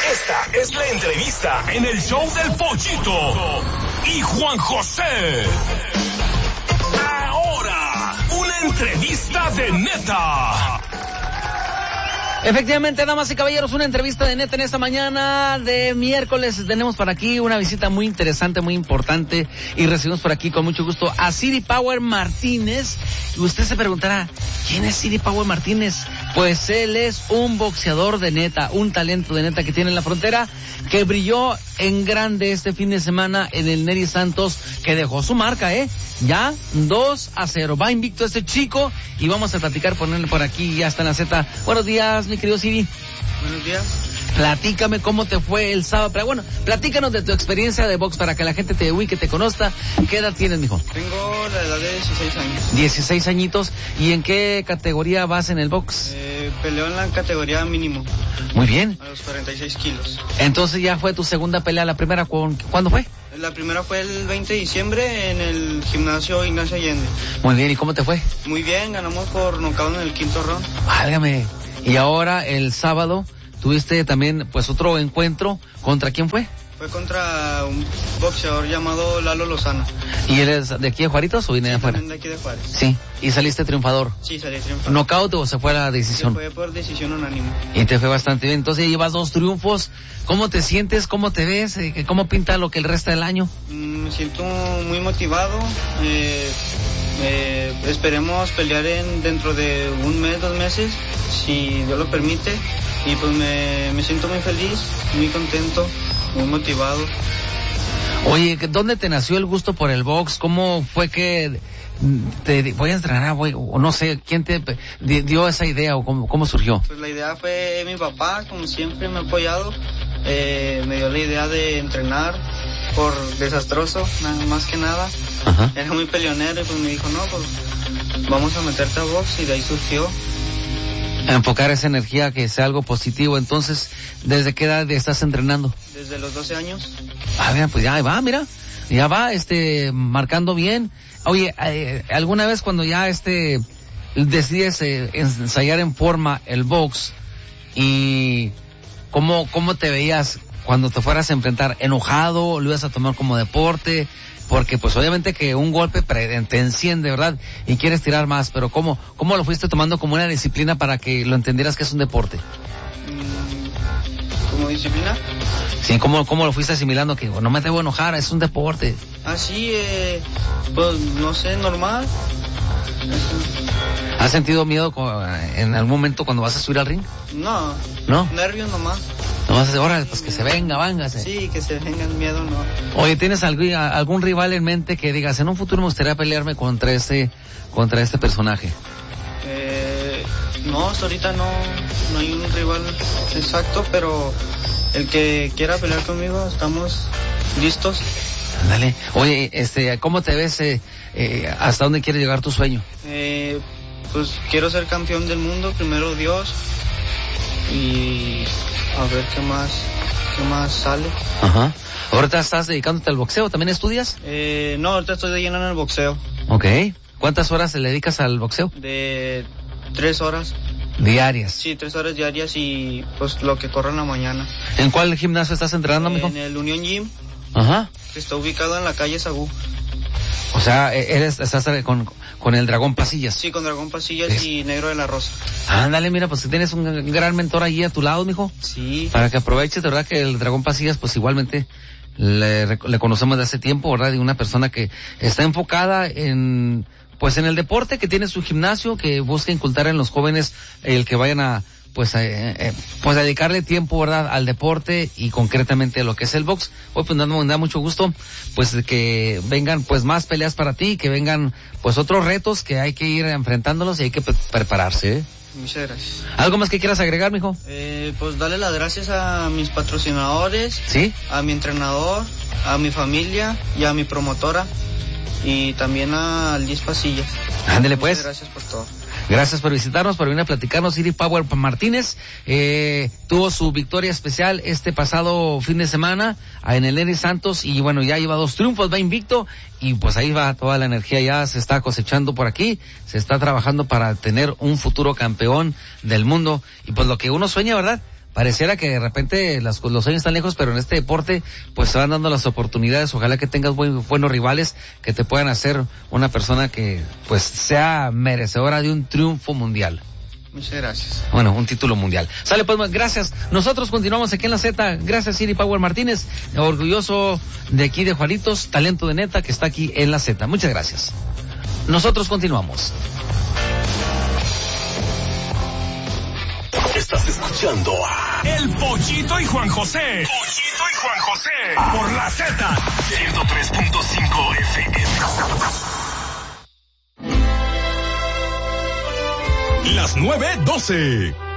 Esta es la entrevista en el show del Pochito y Juan José. Ahora, una entrevista de neta. Efectivamente, damas y caballeros, una entrevista de neta en esta mañana de miércoles. Tenemos por aquí una visita muy interesante, muy importante, y recibimos por aquí con mucho gusto a City Power Martínez. Y usted se preguntará, ¿quién es City Power Martínez? Pues él es un boxeador de neta, un talento de neta que tiene en la frontera, que brilló en grande este fin de semana en el Neri Santos, que dejó su marca, ya 2-0. Va invicto este chico y vamos a platicar, ponerle por aquí, ya está en la Z. Buenos días, mi querido Siri. Buenos días. Platícame cómo te fue el sábado. Pero bueno, platícanos de tu experiencia de box para que la gente te ubique, te conozca. ¿Qué edad tienes, mijo? Tengo la edad de 16 años. 16 añitos. ¿Y en qué categoría vas en el box? Peleo en la categoría mínimo. Muy bien. A los 46 kilos. Entonces ya fue tu segunda pelea. ¿La primera cuándo fue? La primera fue el 20 de diciembre en el gimnasio Ignacio Allende. Muy bien, ¿y cómo te fue? Muy bien, ganamos por nocaut en el quinto round. Válgame. Y ahora el sábado tuviste también pues otro encuentro. ¿Contra quién fue? Fue contra un boxeador llamado Lalo Lozano. ¿Y él es de aquí de Juaritos o viene de afuera? De aquí de Juárez. Sí, ¿y saliste triunfador? Sí, salí triunfador. ¿Knockout o se fue a la decisión? Se fue por decisión unánime. Y te fue bastante bien, entonces llevas 2 triunfos. ¿Cómo te sientes? ¿Cómo te ves? ¿Cómo pinta lo que el resto del año? Me siento muy motivado. Esperemos pelear dentro de un mes, 2 meses, si Dios lo permite. Y pues me siento muy feliz, muy contento, muy motivado. Oye, ¿dónde te nació el gusto por el box? ¿Cómo fue que te voy a entrenar, o no sé, quién te dio esa idea o cómo surgió? Pues la idea fue mi papá, como siempre me ha apoyado. Me dio la idea de entrenar por desastroso, nada más que nada. Ajá. Era muy peleonero y pues me dijo, no, pues vamos a meterte a box, y de ahí surgió. Enfocar esa energía que sea algo positivo. Entonces, ¿desde qué edad estás entrenando? Desde los 12 años. Ah, mira, pues ya va, marcando bien. Oye, ¿alguna vez cuando ya decides ensayar en forma el box, y cómo te veías cuando te fueras a enfrentar? ¿Enojado? ¿Lo ibas a tomar como deporte? Porque pues obviamente que un golpe te enciende, ¿verdad? Y quieres tirar más, pero ¿cómo lo fuiste tomando como una disciplina para que lo entendieras que es un deporte? ¿Como disciplina? Sí, ¿cómo lo fuiste asimilando? Que no me debo enojar, es un deporte. Sí, pues no sé, normal. ¿Has sentido miedo en algún momento cuando vas a subir al ring? No. ¿No? Nervios nomás. Nomás ahora, pues que se venga, vángase. Sí, que se venga el miedo, no. Oye, ¿tienes algún rival en mente que digas, en un futuro me gustaría pelearme contra este personaje? No, hasta ahorita no hay un rival exacto, pero el que quiera pelear conmigo, estamos listos. Dale. Oye, ¿cómo te ves? ¿Hasta dónde quieres llegar tu sueño? Pues quiero ser campeón del mundo, primero Dios, y a ver qué más sale. Ajá. ¿Ahorita estás dedicándote al boxeo? ¿También estudias? No, ahorita estoy de lleno en el boxeo. Ok. ¿Cuántas horas le dedicas al boxeo? De 3 horas. ¿Diarias? Sí, 3 horas diarias, y pues lo que corro en la mañana. ¿En cuál gimnasio estás entrenando, mijo? En el Union Gym. Ajá. Que está ubicado en la calle Sagú. O sea, estás con el Dragón Pasillas. Sí, con Dragón Pasillas y Negro de la Rosa. Ándale, mira, pues tienes un gran mentor allí a tu lado, mijo. Sí. Para que aproveches, de verdad, que el Dragón Pasillas, pues igualmente le conocemos de hace tiempo, ¿verdad? Y una persona que está enfocada en el deporte, que tiene su gimnasio, que busca inculcar en los jóvenes el que vayan a dedicarle tiempo, ¿verdad?, al deporte, y concretamente a lo que es el box. Hoy pues me da mucho gusto pues que vengan pues más peleas para ti, que vengan pues otros retos que hay que ir enfrentándolos y hay que prepararse, Muchas gracias. ¿Algo más que quieras agregar, mijo? Pues darle las gracias a mis patrocinadores, ¿sí?, a mi entrenador, a mi familia y a mi promotora, y también a Liz Pasillas. Ándele pues. Muchas gracias por todo. Gracias por visitarnos, por venir a platicarnos. City Power Martínez tuvo su victoria especial este pasado fin de semana en el Neri Santos, y bueno, ya lleva 2 triunfos, va invicto, y pues ahí va toda la energía, ya se está cosechando por aquí, se está trabajando para tener un futuro campeón del mundo, y pues lo que uno sueña, ¿verdad? pareciera que de repente los sueños están lejos, pero en este deporte pues se van dando las oportunidades. Ojalá que tengas buenos rivales que te puedan hacer una persona que pues sea merecedora de un triunfo mundial. Muchas gracias. Bueno, un título mundial. Sale pues, gracias. Nosotros continuamos aquí en la Z. Gracias, City Power Martínez, orgulloso de aquí de Juaritos, talento de neta que está aquí en la Z. Muchas gracias. Nosotros continuamos. Estás escuchando a El Pochito y Juan José. Pochito y Juan José. Por la Z. 103.5 FM. Las 9:12.